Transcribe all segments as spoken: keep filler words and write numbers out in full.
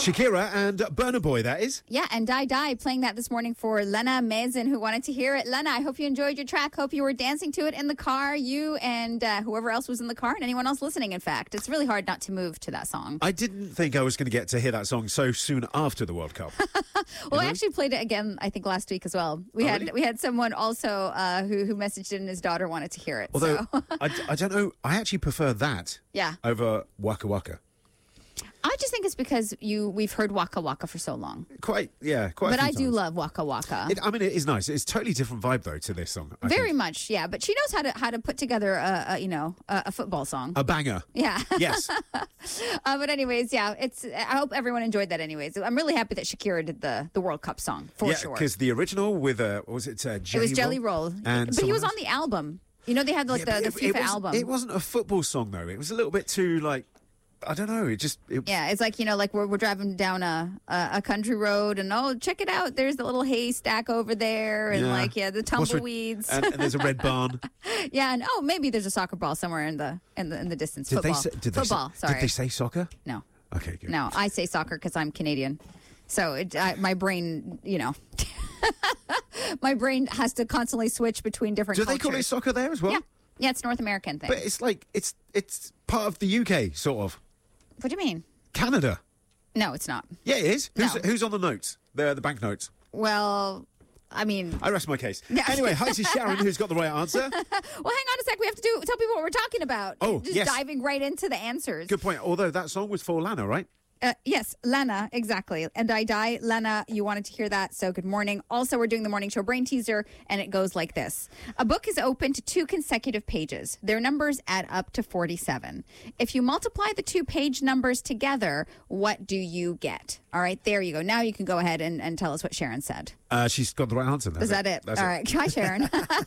Shakira and Burna Boy, that is. Yeah, and Die Die playing that this morning for Lena Mazen, who wanted to hear it. Lena, I hope you enjoyed your track. Hope you were dancing to it in the car, you and uh, whoever else was in the car, and anyone else listening, in fact. It's really hard not to move to that song. I didn't think I was going to get to hear that song so soon after the World Cup. Well, You I know? actually played it again, I think, last week as well. We Oh, had really? we had someone also uh, who, who messaged in and his daughter wanted to hear it. Although, so. I, I don't know, I actually prefer that Yeah. over Waka Waka. I just think it's because you we've heard Waka Waka for so long. Quite, yeah, quite a But few I do times. love Waka Waka. It, I mean, it is nice. It's totally different vibe, though, to this song. I Very think. much, yeah. But she knows how to how to put together a, a you know a, a football song. A banger. Yeah. Yes. uh, but anyways, yeah. It's. I hope everyone enjoyed that. Anyways, I'm really happy that Shakira did the the World Cup song for yeah, sure. because the original with, uh, what was it, uh, It Jelly was Jelly Roll? Roll, And but he someone was on else? the album. You know, they had like Yeah, the, but the it, FIFA it wasn't, album. It wasn't a football song, though. It was a little bit too, like, I don't know. It just... It, Yeah, it's like, you know, like we're, we're driving down a, a a country road and, oh, check it out. There's the little haystack over there and, Yeah. like, yeah, the What's re- tumbleweeds. and, and there's a red barn. yeah, and, oh, maybe there's a soccer ball somewhere in the in the, in the distance. Did Football. they say, did they Football, say, sorry. Did they say soccer? No. Okay, good. No, I say soccer because I'm Canadian. So it, I, my brain, you know, my brain has to constantly switch between different Do cultures. they call it soccer there as well? Yeah. Yeah, it's North American thing. But it's like, it's it's part of the U K, sort of. What do you mean? Canada. No, it's not. Yeah, it is. Who's, No. who's on the notes? The, the bank notes. Well, I mean, I rest my case. Yeah. Anyway, hi to Sharon, who's got the right answer. well, hang on a sec. We have to do tell people what we're talking about. Oh, just yes. diving right into the answers. Good point. Although that song was for Lana, right? Uh, yes, Lana, exactly. And I die, Lana, you wanted to hear that, so good morning. Also, we're doing the morning show brain teaser, and it goes like this. A book is open to two consecutive pages. Their numbers add up to forty-seven. If you multiply the two page numbers together, what do you get? All right, there you go. Now you can go ahead and, and tell us what Sharon said. Uh, she's got the right answer. That's Is that it? That's All right. Hi, Sharon.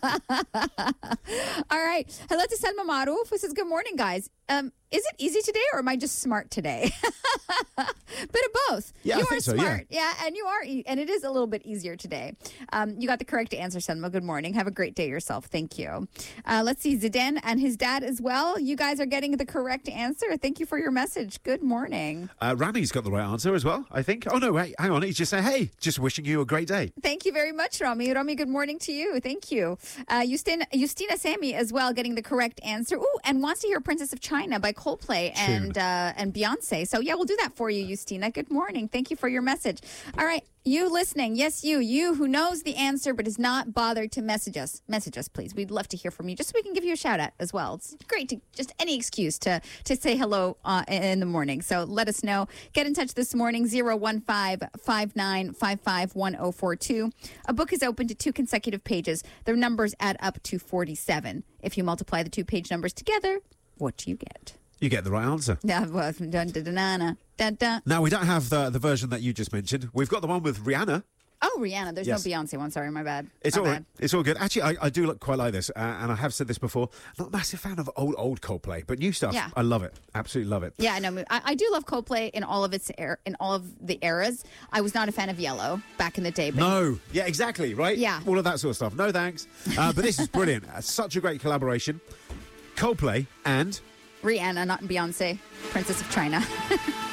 All right. Hello to Selma Maruf, who says, good morning, guys. Um, is it easy today or am I just smart today? Bit of both. Yeah, I you think are so, yeah. smart. Yeah, and you are, e- and it is a little bit easier today. Um, you got the correct answer, Selma. Good morning. Have a great day yourself. Thank you. Uh, let's see. Zidane and his dad as well. You guys are getting the correct answer. Thank you for your message. Good morning. Uh, Rami's got the right answer as well, I think. Oh, no, wait, hang on. He's just saying, hey, just wishing you a great day. Thank you very much, Rami. Rami, good morning to you. Thank you. Uh, Justina, Justina Sammy as well, getting the correct answer. Ooh, and wants to hear Princess of China by Coldplay and uh, and Beyonce. So, yeah, we'll do that for you, Justina. Good morning. Thank you for your message. All right. You listening, yes, you, you who knows the answer but is not bothered to message us. Message us, please. We'd love to hear from you, just so we can give you a shout out as well. It's great to just any excuse to to say hello uh, in the morning. So let us know. Get in touch this morning, zero one five, five nine five five, one zero four two. A book is open to two consecutive pages. Their numbers add up to forty-seven. If you multiply the two page numbers together, what do you get? You get the right answer. Yeah, well, dun, dun, dun, dun, dun, dun. Now, we don't have the, the version that you just mentioned. We've got the one with Rihanna. Oh, Rihanna. There's Yes. no Beyonce one. Sorry, my bad. It's my all bad. right. It's all good. Actually, I, I do look quite like this, uh, and I have said this before. Not a massive fan of old, old Coldplay, but new stuff, Yeah. I love it. Absolutely love it. Yeah, I know. I, I do love Coldplay in all of its er, in all of the eras. I was not a fan of Yellow back in the day, but No. Yeah, exactly, right? Yeah. All of that sort of stuff. No thanks. Uh, but this is brilliant. Uh, such a great collaboration. Coldplay and... Rihanna, not Beyonce, Princess of China.